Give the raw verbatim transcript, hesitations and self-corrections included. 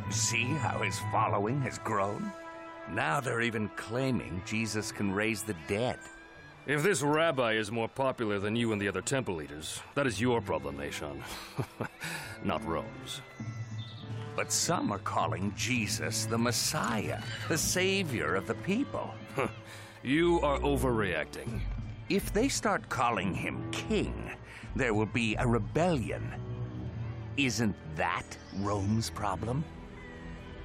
See how his following has grown? Now they're even claiming Jesus can raise the dead. If this rabbi is more popular than you and the other temple leaders, that is your problem, Nashon. Not Rome's. But some are calling Jesus the Messiah, the savior of the people. You are overreacting. If they start calling him king, there will be a rebellion. Isn't that Rome's problem?